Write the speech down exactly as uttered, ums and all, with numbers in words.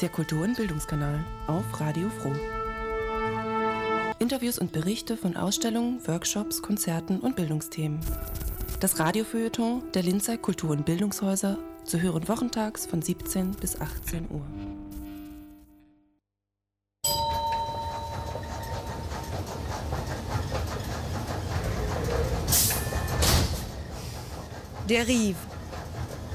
Der Kultur- und Bildungskanal auf Radio Froh. Interviews und Berichte von Ausstellungen, Workshops, Konzerten und Bildungsthemen. Das Radiofeuilleton der Linzer Kultur- und Bildungshäuser zu hören wochentags von siebzehn bis achtzehn Uhr. Der Rief,